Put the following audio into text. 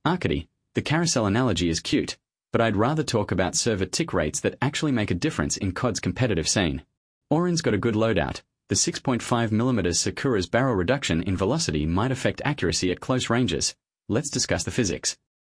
Arkady, the carousel analogy is cute, but I'd rather talk about server tick rates that actually make a difference in COD's competitive scene. Auron's got a good loadout. The 6.5mm Sakura's barrel reduction in velocity might affect accuracy at close ranges. Let's discuss the physics.